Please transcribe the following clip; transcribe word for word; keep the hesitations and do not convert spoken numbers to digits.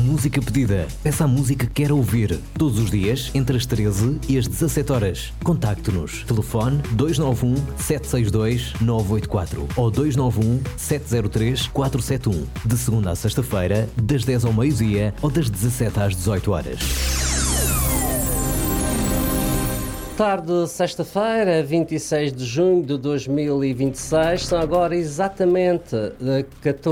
música pedida. Peça a música que quer ouvir. Todos os dias, entre as treze e as dezassete horas. Contacte-nos. Telefone dois nove um, sete seis dois, nove oito quatro ou dois nove um, sete zero três, quatro sete um. De segunda a sexta-feira, das dez ao meio-dia ou das dezassete às dezoito horas. Tarde, sexta-feira, vinte e seis de junho de dois mil e vinte e seis, são agora exatamente catorze